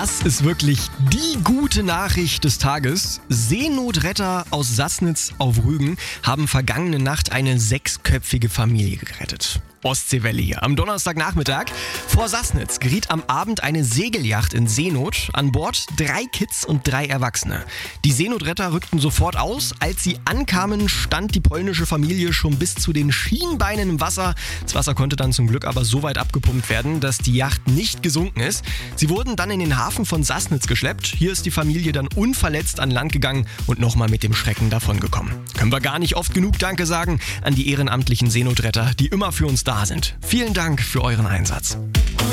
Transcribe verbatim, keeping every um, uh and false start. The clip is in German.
Das ist wirklich die gute Nachricht des Tages. Seenotretter aus Sassnitz auf Rügen haben vergangene Nacht eine sechsköpfige Familie gerettet. Ostseewelle hier. Am Donnerstagnachmittag vor Sassnitz geriet am Abend eine Segelyacht in Seenot. An Bord drei Kids und drei Erwachsene. Die Seenotretter rückten sofort aus. Als sie ankamen, stand die polnische Familie schon bis zu den Schienbeinen im Wasser. Das Wasser konnte dann zum Glück aber so weit abgepumpt werden, dass die Yacht nicht gesunken ist. Sie wurden dann in den Hafen von Sassnitz geschleppt. Hier ist die Familie dann unverletzt an Land gegangen und nochmal mit dem Schrecken davongekommen. Können wir gar nicht oft genug Danke sagen an die ehrenamtlichen Seenotretter, die immer für uns da sind. Vielen Dank für euren Einsatz.